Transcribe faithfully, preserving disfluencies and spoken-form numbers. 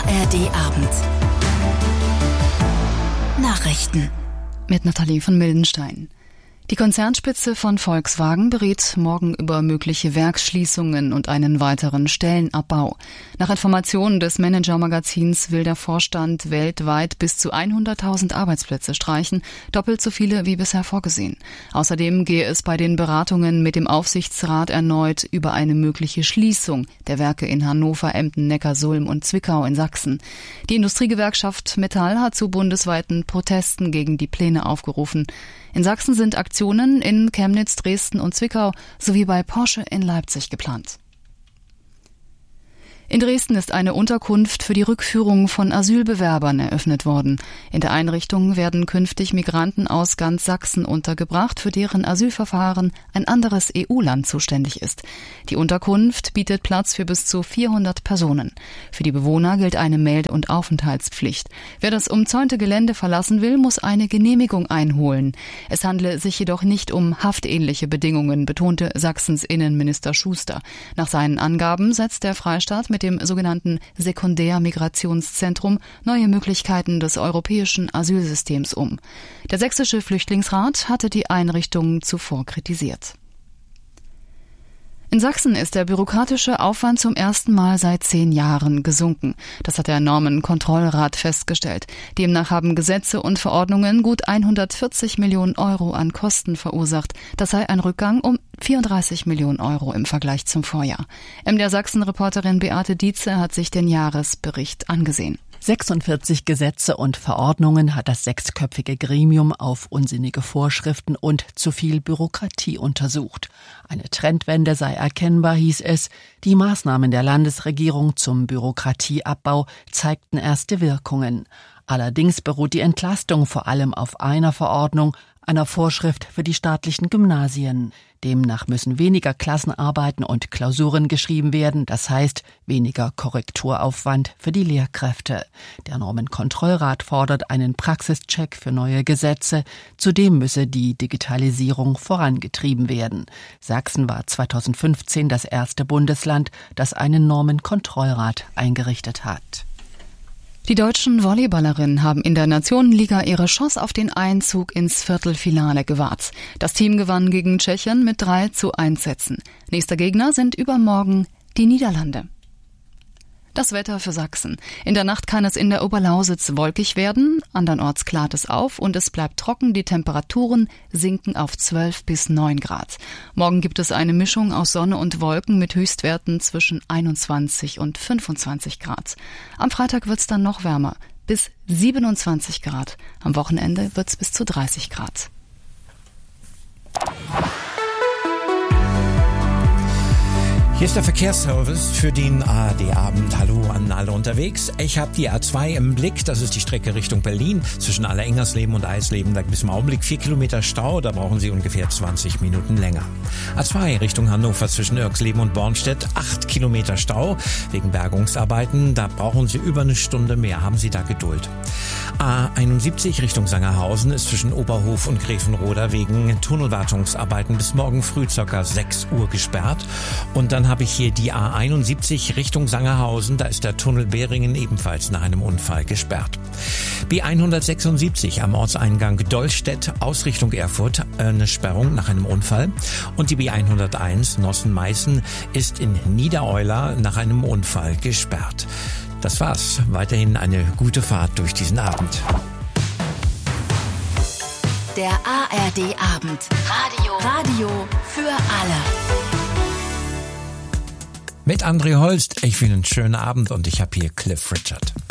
R D-Abend. Nachrichten. Mit Nathalie von Mildenstein. Die Konzernspitze von Volkswagen berät morgen über mögliche Werksschließungen und einen weiteren Stellenabbau. Nach Informationen des Manager-Magazins will der Vorstand weltweit bis zu hunderttausend Arbeitsplätze streichen, doppelt so viele wie bisher vorgesehen. Außerdem gehe es bei den Beratungen mit dem Aufsichtsrat erneut über eine mögliche Schließung der Werke in Hannover, Emden, Neckarsulm und Zwickau in Sachsen. Die Industriegewerkschaft Metall hat zu bundesweiten Protesten gegen die Pläne aufgerufen. In Sachsen sind Aktionen in Chemnitz, Dresden und Zwickau sowie bei Porsche in Leipzig geplant. In Dresden ist eine Unterkunft für die Rückführung von Asylbewerbern eröffnet worden. In der Einrichtung werden künftig Migranten aus ganz Sachsen untergebracht, für deren Asylverfahren ein anderes E U-Land zuständig ist. Die Unterkunft bietet Platz für bis zu vierhundert Personen. Für die Bewohner gilt eine Meld- und Aufenthaltspflicht. Wer das umzäunte Gelände verlassen will, muss eine Genehmigung einholen. Es handle sich jedoch nicht um haftähnliche Bedingungen, betonte Sachsens Innenminister Schuster. Nach seinen Angaben setzt der Freistaat mit dem sogenannten Sekundärmigrationszentrum neue Möglichkeiten des europäischen Asylsystems um. Der Sächsische Flüchtlingsrat hatte die Einrichtung zuvor kritisiert. In Sachsen ist der bürokratische Aufwand zum ersten Mal seit zehn Jahren gesunken. Das hat der Normenkontrollrat festgestellt. Demnach haben Gesetze und Verordnungen gut hundertvierzig Millionen Euro an Kosten verursacht. Das sei ein Rückgang um vierunddreißig Millionen Euro im Vergleich zum Vorjahr. M D R Sachsen-Reporterin Beate Dietze hat sich den Jahresbericht angesehen. sechsundvierzig Gesetze und Verordnungen hat das sechsköpfige Gremium auf unsinnige Vorschriften und zu viel Bürokratie untersucht. Eine Trendwende sei erkennbar, hieß es. Die Maßnahmen der Landesregierung zum Bürokratieabbau zeigten erste Wirkungen. Allerdings beruht die Entlastung vor allem auf einer Verordnung, einer Vorschrift für die staatlichen Gymnasien. Demnach müssen weniger Klassenarbeiten und Klausuren geschrieben werden, das heißt weniger Korrekturaufwand für die Lehrkräfte. Der Normenkontrollrat fordert einen Praxischeck für neue Gesetze. Zudem müsse die Digitalisierung vorangetrieben werden. Sachsen war zweitausendfünfzehn das erste Bundesland, das einen Normenkontrollrat eingerichtet hat. Die deutschen Volleyballerinnen haben in der Nationenliga ihre Chance auf den Einzug ins Viertelfinale gewahrt. Das Team gewann gegen Tschechien mit drei zu eins Sätzen. Nächster Gegner sind übermorgen die Niederlande. Das Wetter für Sachsen. In der Nacht kann es in der Oberlausitz wolkig werden, andernorts klart es auf und es bleibt trocken. Die Temperaturen sinken auf zwölf bis neun Grad. Morgen gibt es eine Mischung aus Sonne und Wolken mit Höchstwerten zwischen einundzwanzig und fünfundzwanzig Grad. Am Freitag wird es dann noch wärmer, bis siebenundzwanzig Grad. Am Wochenende wird es bis zu dreißig Grad. Hier ist der Verkehrsservice für den A R D-Abend. Hallo an alle unterwegs. Ich habe die A zwei im Blick. Das ist die Strecke Richtung Berlin zwischen Allerengersleben und Eisleben. Da gibt es im Augenblick vier Kilometer Stau. Da brauchen Sie ungefähr zwanzig Minuten länger. A zwei Richtung Hannover zwischen Irxleben und Bornstedt. acht Kilometer Stau wegen Bergungsarbeiten. Da brauchen Sie über eine Stunde mehr. Haben Sie da Geduld. A einundsiebzig Richtung Sangerhausen ist zwischen Oberhof und Grevenroda wegen Tunnelwartungsarbeiten bis morgen früh ca. sechs Uhr gesperrt. Und dann habe ich hier die A einundsiebzig Richtung Sangerhausen. Da ist der Tunnel Beringen ebenfalls nach einem Unfall gesperrt. B hundertsechsundsiebzig am Ortseingang Dollstedt aus Richtung Erfurt eine Sperrung nach einem Unfall. Und die B hunderteins Nossen-Meißen ist in Niedereuler nach einem Unfall gesperrt. Das war's. Weiterhin eine gute Fahrt durch diesen Abend. Der A R D-Abend. Radio. Radio für alle. Mit André Holst. Ich will einen schönen Abend und ich habe hier Cliff Richard.